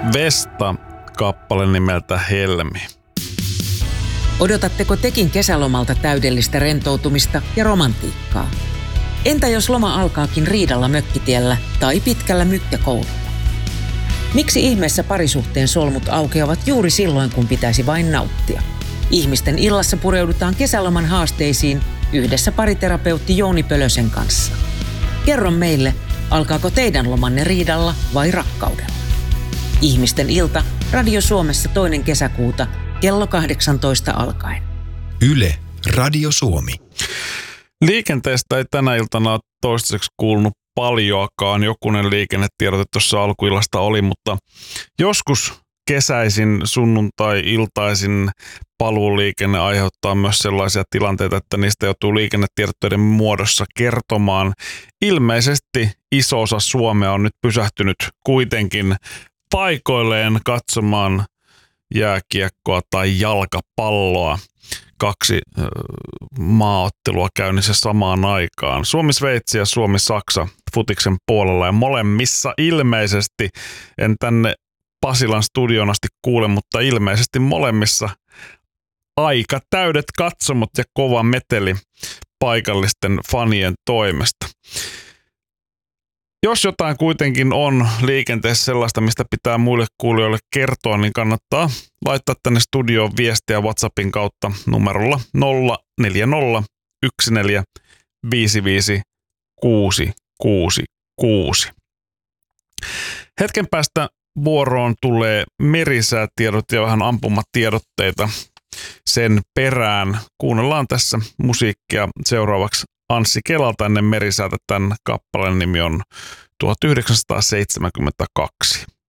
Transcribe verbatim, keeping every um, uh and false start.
Vesta, kappale nimeltä Helmi. Odotatteko tekin kesälomalta täydellistä rentoutumista ja romantiikkaa? Entä jos loma alkaakin riidalla mökkitiellä tai pitkällä mykkäkoululla? Miksi ihmeessä parisuhteen solmut aukeavat juuri silloin, kun pitäisi vain nauttia? Ihmisten illassa pureudutaan kesäloman haasteisiin yhdessä pariterapeutti Jouni Pölösen kanssa. Kerro meille, alkaako teidän lomanne riidalla vai rakkaudella? Ihmisten ilta, Radio Suomessa toinen kesäkuuta, kello kahdeksantoista alkaen. Yle, Radio Suomi. Liikenteestä ei tänä iltana ole toistaiseksi kuulunut paljoakaan. Jokunen liikennetiedote tuossa alkuillasta oli, mutta joskus kesäisin, sunnuntai-iltaisin paluuliikenne aiheuttaa myös sellaisia tilanteita, että niistä joutuu liikennetiedotteiden muodossa kertomaan. Ilmeisesti iso osa Suomea on nyt pysähtynyt kuitenkin paikoilleen katsomaan jääkiekkoa tai jalkapalloa. Kaksi äh, maaottelua käynnissä samaan aikaan. Suomi-Sveitsi ja Suomi-Saksa futiksen puolella ja molemmissa ilmeisesti, en tänne Pasilan studion asti kuule, mutta ilmeisesti molemmissa aika täydet katsomot ja kova meteli paikallisten fanien toimesta. Jos jotain kuitenkin on liikenteessä sellaista, mistä pitää muille kuulijoille kertoa, niin kannattaa laittaa tänne studioon viestiä WhatsAppin kautta numerolla nolla neljä nolla yksi neljä viisi viisi kuusi kuusi kuusi. Hetken päästä vuoroon tulee merisäätiedot ja vähän ampumatiedotteita sen perään. Kuunnellaan tässä musiikkia seuraavaksi Anssi Kelalta ennen merisäätä. Tämän kappaleen nimi on tuhatyhdeksänsataaseitsemänkymmentäkaksi.